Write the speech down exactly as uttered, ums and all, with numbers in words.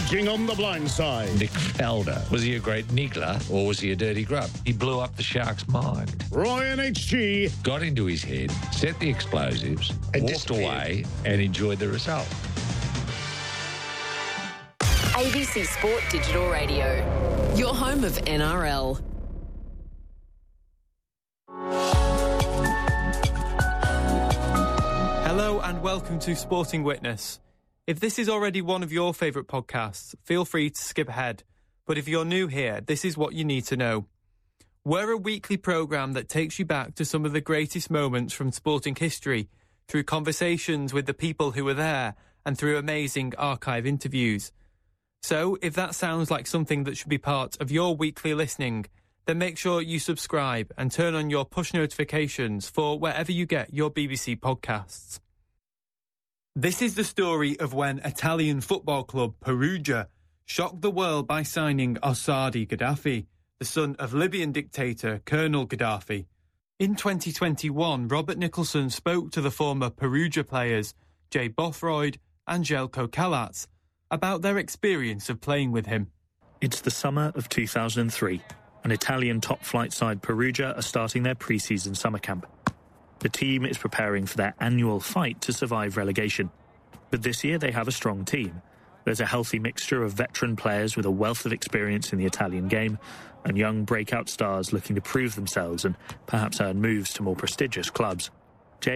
Raging on the blind side. Nick Felder. Was he a great niggler or was he a dirty grub? He blew up the Sharks' mind. Ryan H G. Got into his head, set the explosives, And walked away and enjoyed the result. A B C Sport Digital Radio, your home of N R L. Hello and welcome to Sporting Witness. If this is already one of your favourite podcasts, feel free to skip ahead. But if you're new here, this is what you need to know. We're a weekly programme that takes you back to some of the greatest moments from sporting history, through conversations with the people who were there and through amazing archive interviews. So, if that sounds like something that should be part of your weekly listening, then make sure you subscribe and turn on your push notifications for wherever you get your B B C podcasts. This is the story of when Italian football club Perugia shocked the world by signing Osadi Gaddafi, the son of Libyan dictator Colonel Gaddafi. In twenty twenty-one, Robert Nicholson spoke to the former Perugia players, Jay Bothroyd and Jelko Kalatz, about their experience of playing with him. It's the summer of two thousand three. An Italian top-flight side Perugia are starting their pre-season summer camp. The team is preparing for their annual fight to survive relegation. But this year they have a strong team. There's a healthy mixture of veteran players with a wealth of experience in the Italian game and young breakout stars looking to prove themselves and perhaps earn moves to more prestigious clubs.